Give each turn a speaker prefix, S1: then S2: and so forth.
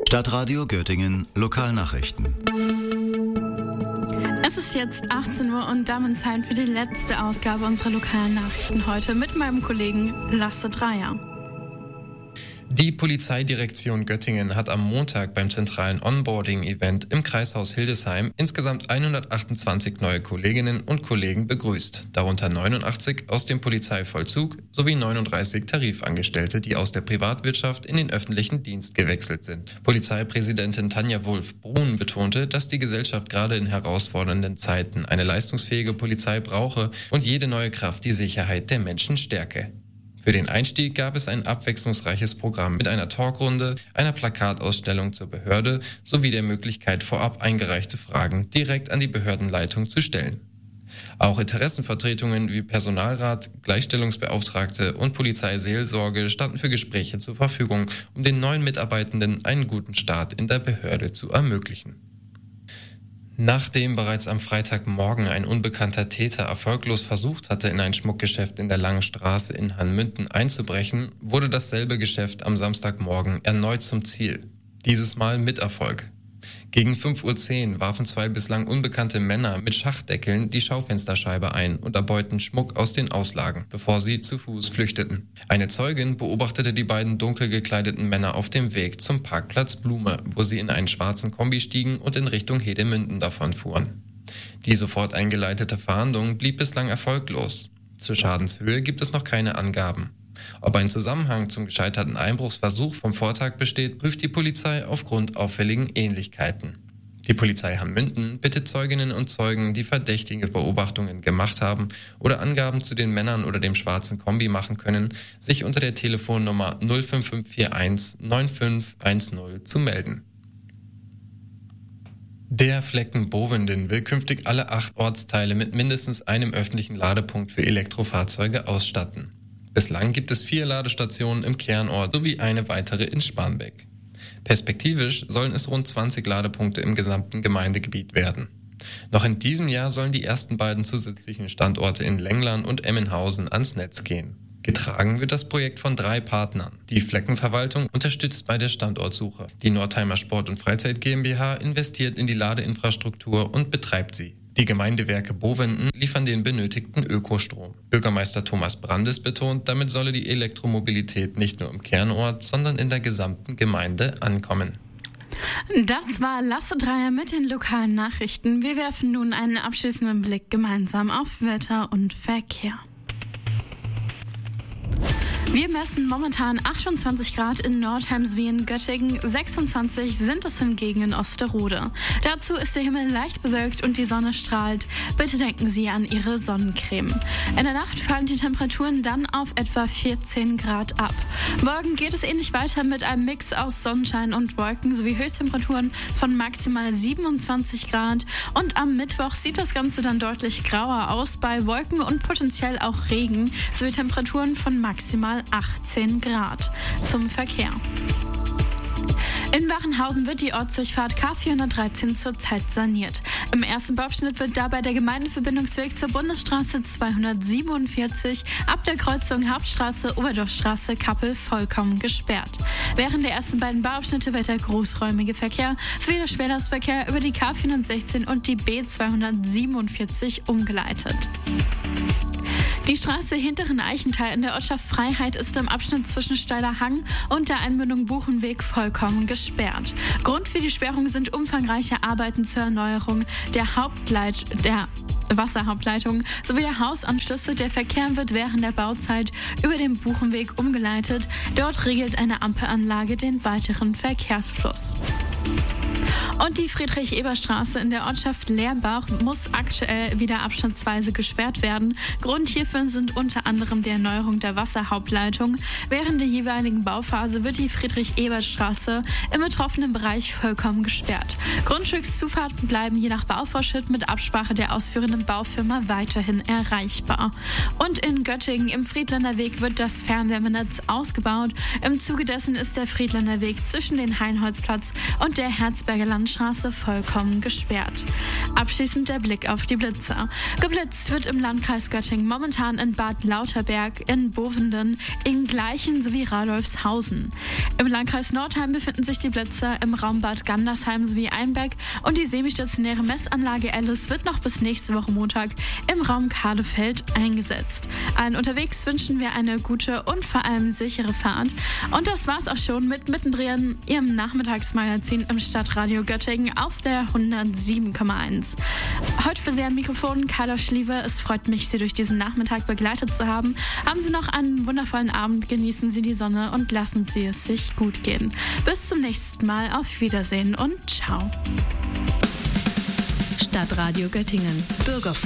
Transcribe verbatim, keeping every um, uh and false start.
S1: Stadtradio Göttingen Lokalnachrichten.
S2: Es ist jetzt achtzehn Uhr und damit Zeit für die letzte Ausgabe unserer lokalen Nachrichten heute mit meinem Kollegen Lasse Dreier.
S3: Die Polizeidirektion Göttingen hat am Montag beim zentralen Onboarding-Event im Kreishaus Hildesheim insgesamt hundertachtundzwanzig neue Kolleginnen und Kollegen begrüßt, darunter neunundachtzig aus dem Polizeivollzug sowie neununddreißig Tarifangestellte, die aus der Privatwirtschaft in den öffentlichen Dienst gewechselt sind. Polizeipräsidentin Tanja Wulff-Brun betonte, dass die Gesellschaft gerade in herausfordernden Zeiten eine leistungsfähige Polizei brauche und jede neue Kraft die Sicherheit der Menschen stärke. Für den Einstieg gab es ein abwechslungsreiches Programm mit einer Talkrunde, einer Plakatausstellung zur Behörde sowie der Möglichkeit, vorab eingereichte Fragen direkt an die Behördenleitung zu stellen. Auch Interessenvertretungen wie Personalrat, Gleichstellungsbeauftragte und Polizeiseelsorge standen für Gespräche zur Verfügung, um den neuen Mitarbeitenden einen guten Start in der Behörde zu ermöglichen. Nachdem bereits am Freitagmorgen ein unbekannter Täter erfolglos versucht hatte, in ein Schmuckgeschäft in der Langen Straße in Hanmünden einzubrechen, wurde dasselbe Geschäft am Samstagmorgen erneut zum Ziel. Dieses Mal mit Erfolg. Gegen fünf Uhr zehn warfen zwei bislang unbekannte Männer mit Schachdeckeln die Schaufensterscheibe ein und erbeuten Schmuck aus den Auslagen, bevor sie zu Fuß flüchteten. Eine Zeugin beobachtete die beiden dunkel gekleideten Männer auf dem Weg zum Parkplatz Blume, wo sie in einen schwarzen Kombi stiegen und in Richtung Hedemünden davonfuhren. Die sofort eingeleitete Fahndung blieb bislang erfolglos. Zur Schadenshöhe gibt es noch keine Angaben. Ob ein Zusammenhang zum gescheiterten Einbruchsversuch vom Vortag besteht, prüft die Polizei aufgrund auffälligen Ähnlichkeiten. Die Polizei Hanmünden bittet Zeuginnen und Zeugen, die verdächtige Beobachtungen gemacht haben oder Angaben zu den Männern oder dem schwarzen Kombi machen können, sich unter der Telefonnummer null fünf fünf vier eins neun fünf eins null zu melden. Der Flecken Bovenden will künftig alle acht Ortsteile mit mindestens einem öffentlichen Ladepunkt für Elektrofahrzeuge ausstatten. Bislang gibt es vier Ladestationen im Kernort sowie eine weitere in Spanbeck. Perspektivisch sollen es rund zwanzig Ladepunkte im gesamten Gemeindegebiet werden. Noch in diesem Jahr sollen die ersten beiden zusätzlichen Standorte in Lenglern und Emmenhausen ans Netz gehen. Getragen wird das Projekt von drei Partnern. Die Fleckenverwaltung unterstützt bei der Standortsuche. Die Nordheimer Sport- und Freizeit GmbH investiert in die Ladeinfrastruktur und betreibt sie. Die Gemeindewerke Bovenden liefern den benötigten Ökostrom. Bürgermeister Thomas Brandes betont, damit solle die Elektromobilität nicht nur im Kernort, sondern in der gesamten Gemeinde ankommen.
S2: Das war Lasse Dreier mit den lokalen Nachrichten. Wir werfen nun einen abschließenden Blick gemeinsam auf Wetter und Verkehr. Wir messen momentan achtundzwanzig Grad in Nordheim sowie in Göttingen, sechsundzwanzig sind es hingegen in Osterode. Dazu ist der Himmel leicht bewölkt und die Sonne strahlt. Bitte denken Sie an Ihre Sonnencreme. In der Nacht fallen die Temperaturen dann auf etwa vierzehn Grad ab. Morgen geht es ähnlich weiter mit einem Mix aus Sonnenschein und Wolken sowie Höchsttemperaturen von maximal siebenundzwanzig Grad. Und am Mittwoch sieht das Ganze dann deutlich grauer aus bei Wolken und potenziell auch Regen sowie Temperaturen von maximal achtzehn Grad. Zum Verkehr. In Wachenhausen wird die Ortsdurchfahrt K vierhundertdreizehn zurzeit saniert. Im ersten Bauabschnitt wird dabei der Gemeindeverbindungsweg zur Bundesstraße zweihundertsiebenundvierzig ab der Kreuzung Hauptstraße Oberdorfstraße Kappel vollkommen gesperrt. Während der ersten beiden Bauabschnitte wird der großräumige Verkehr sowie der Schwerlastverkehr über die K vierhundertsechzehn und die B zweihundertsiebenundvierzig umgeleitet. Die Straße Hinteren Eichenthal in der Ortschaft Freiheit ist im Abschnitt zwischen Steiler Hang und der Einmündung Buchenweg vollkommen gesperrt. Grund für die Sperrung sind umfangreiche Arbeiten zur Erneuerung der Hauptleit der Wasserhauptleitung sowie der Hausanschlüsse. Der Verkehr wird während der Bauzeit über den Buchenweg umgeleitet. Dort regelt eine Ampelanlage den weiteren Verkehrsfluss. Und die Friedrich-Eber-Straße in der Ortschaft Lehrbach muss aktuell wieder abschnittsweise gesperrt werden. Grund hierfür sind unter anderem die Erneuerung der Wasserhauptleitung. Während der jeweiligen Bauphase wird die Friedrich-Ebert-Straße im betroffenen Bereich vollkommen gesperrt. Grundstückszufahrten bleiben je nach Bauvorschritt mit Absprache der ausführenden Baufirma weiterhin erreichbar. Und in Göttingen im Friedländer Weg wird das Fernwärmenetz ausgebaut. Im Zuge dessen ist der Friedländer Weg zwischen den Heinholzplatz und der Herzberger Land Landstraße vollkommen gesperrt. Abschließend der Blick auf die Blitzer. Geblitzt wird im Landkreis Göttingen momentan in Bad Lauterberg, in Bovenden, in Gleichen sowie Radolfshausen. Im Landkreis Nordheim befinden sich die Blitzer im Raum Bad Gandersheim sowie Einbeck und die semistationäre Messanlage Alice wird noch bis nächste Woche Montag im Raum Kahlefeld eingesetzt. Allen unterwegs wünschen wir eine gute und vor allem sichere Fahrt. Und das war's auch schon mit Mittendrin, Ihrem Nachmittagsmagazin im Stadtradio Göttingen auf der hundertsieben Komma eins. Heute für Sie am Mikrofon Carla Schliewe. Es freut mich, Sie durch diesen Nachmittag begleitet zu haben. Haben Sie noch einen wundervollen Abend, genießen Sie die Sonne und lassen Sie es sich gut gehen. Bis zum nächsten Mal, auf Wiedersehen und ciao.
S4: Stadtradio Göttingen, Bürgerfunk.